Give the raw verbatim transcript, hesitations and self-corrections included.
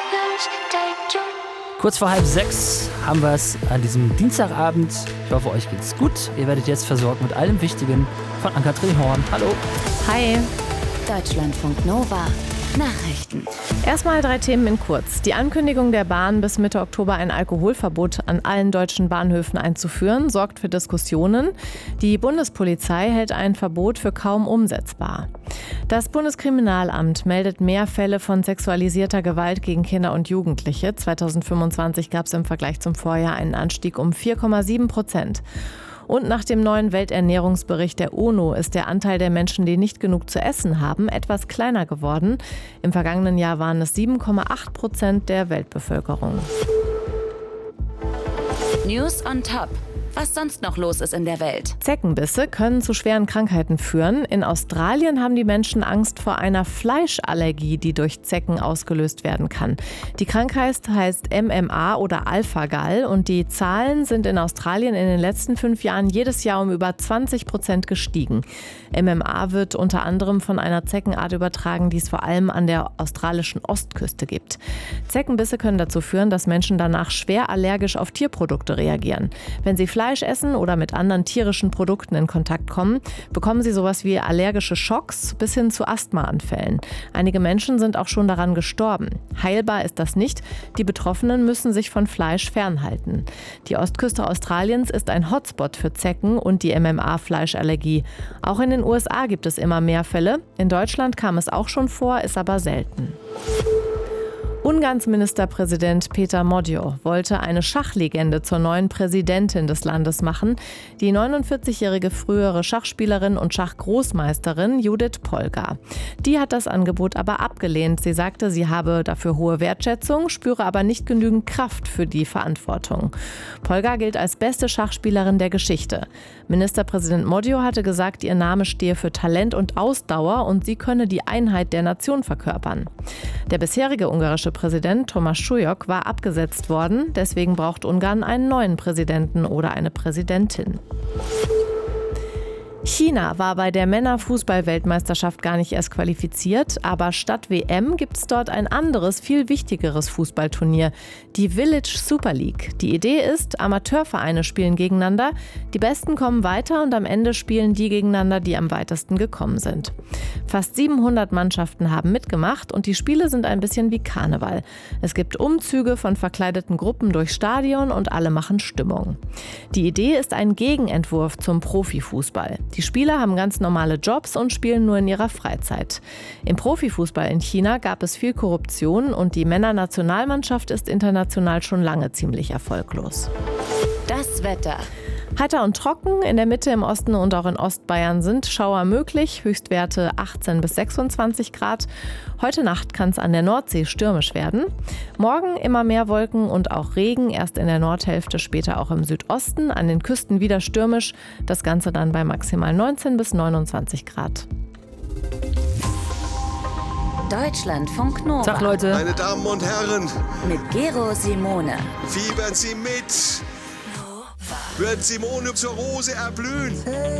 Kurz vor halb sechs haben wir es an diesem Dienstagabend. Ich hoffe, euch geht's gut. Ihr werdet jetzt versorgt mit allem Wichtigen von Ann-Kathrin Horn. Hallo. Hi. Deutschlandfunk Nova. Nachrichten. Erstmal drei Themen in kurz. Die Ankündigung der Bahn, bis Mitte Oktober ein Alkoholverbot an allen deutschen Bahnhöfen einzuführen, sorgt für Diskussionen. Die Bundespolizei hält ein Verbot für kaum umsetzbar. Das Bundeskriminalamt meldet mehr Fälle von sexualisierter Gewalt gegen Kinder und Jugendliche. zweitausendfünfundzwanzig gab es im Vergleich zum Vorjahr einen Anstieg um vier Komma sieben Prozent. Und nach dem neuen Welternährungsbericht der UNO ist der Anteil der Menschen, die nicht genug zu essen haben, etwas kleiner geworden. Im vergangenen Jahr waren es sieben Komma acht Prozent der Weltbevölkerung. News on Top. Was sonst noch los ist in der Welt. Zeckenbisse können zu schweren Krankheiten führen. In Australien haben die Menschen Angst vor einer Fleischallergie, die durch Zecken ausgelöst werden kann. Die Krankheit heißt M M A oder Alpha-Gal und die Zahlen sind in Australien in den letzten fünf Jahren jedes Jahr um über zwanzig Prozent gestiegen. M M A wird unter anderem von einer Zeckenart übertragen, die es vor allem an der australischen Ostküste gibt. Zeckenbisse können dazu führen, dass Menschen danach schwer allergisch auf Tierprodukte reagieren. Wenn sie Fleisch Fleisch essen oder mit anderen tierischen Produkten in Kontakt kommen, bekommen sie sowas wie allergische Schocks bis hin zu Asthmaanfällen. Einige Menschen sind auch schon daran gestorben. Heilbar ist das nicht. Die Betroffenen müssen sich von Fleisch fernhalten. Die Ostküste Australiens ist ein Hotspot für Zecken und die M M A-Fleischallergie. Auch in den U S A gibt es immer mehr Fälle. In Deutschland kam es auch schon vor, ist aber selten. Ungarns Ministerpräsident Péter Modjo wollte eine Schachlegende zur neuen Präsidentin des Landes machen. Die neunundvierzigjährige frühere Schachspielerin und Schachgroßmeisterin Judith Polgar. Die hat das Angebot aber abgelehnt. Sie sagte, sie habe dafür hohe Wertschätzung, spüre aber nicht genügend Kraft für die Verantwortung. Polgar gilt als beste Schachspielerin der Geschichte. Ministerpräsident Modjo hatte gesagt, ihr Name stehe für Talent und Ausdauer und sie könne die Einheit der Nation verkörpern. Der bisherige ungarische Präsident Thomas Schulyk war abgesetzt worden. Deswegen braucht Ungarn einen neuen Präsidenten oder eine Präsidentin. China war bei der Männerfußball-Weltmeisterschaft gar nicht erst qualifiziert, aber statt W M gibt es dort ein anderes, viel wichtigeres Fußballturnier, die Village Super League. Die Idee ist, Amateurvereine spielen gegeneinander, die Besten kommen weiter und am Ende spielen die gegeneinander, die am weitesten gekommen sind. Fast siebenhundert Mannschaften haben mitgemacht und die Spiele sind ein bisschen wie Karneval. Es gibt Umzüge von verkleideten Gruppen durchs Stadion und alle machen Stimmung. Die Idee ist ein Gegenentwurf zum Profifußball. Die Spieler haben ganz normale Jobs und spielen nur in ihrer Freizeit. Im Profifußball in China gab es viel Korruption und die Männernationalmannschaft ist international schon lange ziemlich erfolglos. Das Wetter. Heiter und trocken, in der Mitte, im Osten und auch in Ostbayern sind Schauer möglich, Höchstwerte achtzehn bis sechsundzwanzig Grad. Heute Nacht kann es an der Nordsee stürmisch werden. Morgen immer mehr Wolken und auch Regen, erst in der Nordhälfte, später auch im Südosten, an den Küsten wieder stürmisch, das Ganze dann bei maximal neunzehn bis neunundzwanzig Grad. Deutschlandfunk Nova. Tag, Leute. Meine Damen und Herren, Mit Gero Simone. fiebern Sie mit. Wird Simone zur Rose erblühen?